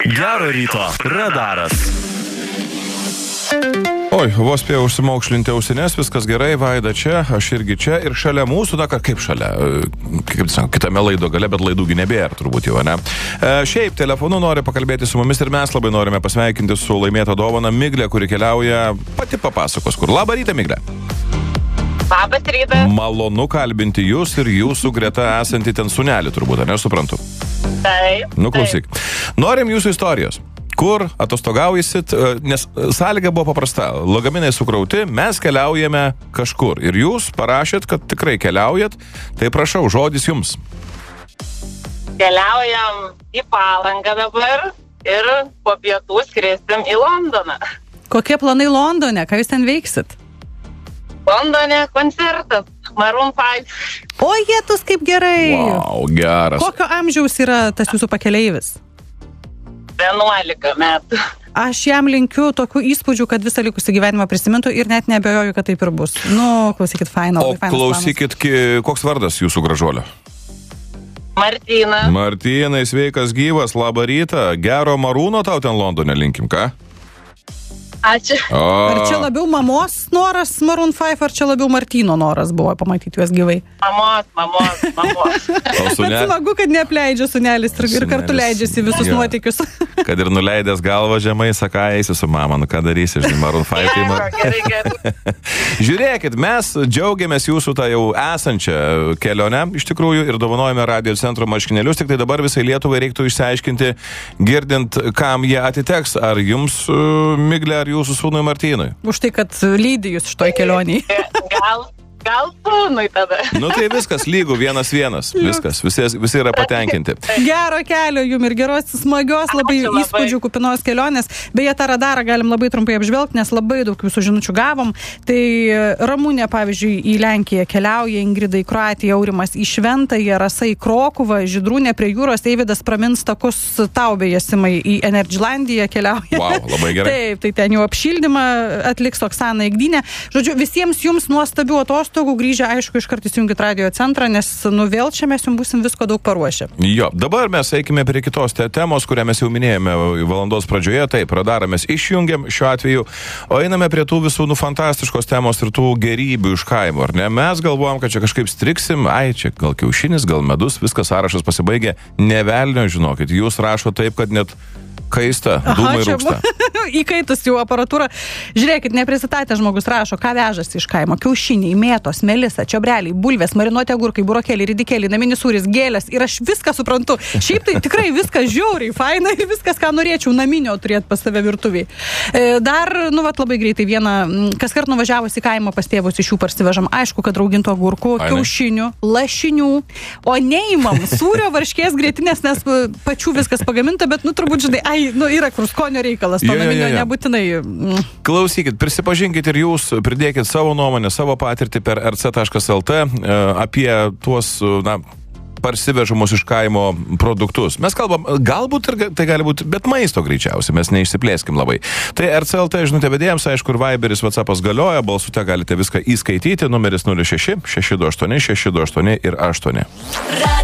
Gero ryto, radaras. Oi, vos spėjau užsimaukšlinti ausinės, viskas gerai, Vaida čia, aš irgi čia ir šalia mūsų, kaip šalia, kitame laido gale, bet laidųgi nebėra turbūt jau, ne? Šiaip telefonu nori pakalbėti su mumis ir mes labai norime pasveikinti su laimėta dovana Miglė, kuri keliauja, pati papasakos kur. Labą rytą, Miglė. Labas rytas. Malonu kalbinti jūs ir jūsų greta esantį ten sūnelį turbūt, ar ne, suprantu? Taip. Klausyk. Norim jūsų istorijos. Kur atostogaujisit, nes sąlyga buvo paprasta. Lagaminai sukrauti, mes keliaujame kažkur. Ir jūs parašėt, kad tikrai keliaujat, tai prašau, žodis jums. Keliaujam į Palangą dabar ir po pietų skrisim į Londoną. Kokie planai Londone? Ką jūs ten veiksit? Londone koncertas, Maroon 5. O, jėtus, kaip gerai! Wow, geras. Kokio amžiaus yra tas jūsų pakeleivis? 11 metų. Aš jam linkiu tokių įspūdžių, kad visą likusį gyvenimą prisimintų ir net neabejoju, kad taip ir bus. Klausykit, faina. O klausykit, koks vardas jūsų gražuolio? Martyna. Martynai, sveikas gyvas, labą rytą. Gero Marūno tau ten Londone linkim, ką? Ačiū. Ar čia labiau mamos noras Maroon 5, ar čia labiau Martyno noras buvo pamatyti juos gyvai? Mamos. Bet smagu, kad neapleidžia sūnelis ir kartu leidžiasi visus nuotykius. Kad ir nuleidęs galvą žemai, sakai, eisi su mama, ką darysi, žinai, Maroon 5. Gerai. Žiūrėkit, mes džiaugiamės jūsų tą jau esančią kelionę, iš tikrųjų, ir dovanojame radio centro marškinėlius, tik tai dabar visai Lietuvai reiktų išsiaiškinti, girdint, kam jie atiteks, ar jums, Miglė, ar jūsų sūnui Martynui. Už tai, kad lydi jūs šitoj kelionėj. Gal sūnui tada. Tai viskas lygu, 1-1. Viskas, visi yra patenkinti. Gero kelio jum ir geros, smagios, labai įspūdžių kupinos kelionės. Beje, tą radarą galim labai trumpai apžvelgti, nes labai daug jūsų žinučių gavom. Tai Ramunė, pavyzdžiui, į Lenkiją keliauja, Ingrida į Kroatiją, Aurimas į Šventąją, Rasa į Krokuvą, Žydrūnė prie jūros, Eividas pramins takus, tau beje, Simai į Energylandiją keliauja. Wow, labai gerai. Taip, tai ten jau apšildymą atliks Oksana Igdynė. Žodžiu, visiems jums nuostabių atostogų, grįžę, aišku, iškart įsijungit radio centrą, nes vėl čia mes jums būsim visko daug paruošę. Jo, dabar mes eikime prie kitos temos, kurią mes jau minėjome valandos pradžioje. Taip, radarą mes išjungiam šiuo atveju, o einame prie tų visų fantastiškos temos ir tų gerybių iš kaimo, ar ne? Mes galvojam, kad čia kažkaip striksim, čia gal kiaušinis, gal medus, viskas sąrašas pasibaigė. Ne velnio, žinokit, jūs rašo taip, kad net kaista, dūmai rūksta. Įkaitus jų aparatūrą. Žiūrėkit, neprisistatė žmogus rašo, ką vežasi iš kaimo. Kiaušiniai, mėtos, melisa, čiobreliai, bulvės, marinuoti agurkai, burokėliai, ridikėliai, naminis sūris, gėlės. Ir aš viską suprantu. Šiaip tai tikrai viskas žiauriai faina ir viskas, ką norėčiau naminio turėti pas save virtuviai. Dar, labai greitai vieną, kas kart nuvažiavus į kaimą pas tėvus iš jų parsivežam. Aišku, kad raugintų agurkų, kiaušinių, lašinių, o neimam sūrio, varškės, grietinės, nes pačių viskas pagaminta, bet, turbūt, žinai, yra kur skonio reikalas, to naminio nebūtinai. Klausykit, prisipažinkit ir jūs, pridėkit savo nuomonę, savo patirtį per rc.lt apie tuos, parsivežamus iš kaimo produktus. Mes kalbam, galbūt ir tai gali būti, bet maisto greičiausiai, mes neišsiplėskim labai. Tai RCLT žinutė vedėjams, aišku, ir Viberis, WhatsAppas galioja, balsute galite viską įskaityti, numeris 06 628 628 ir 8.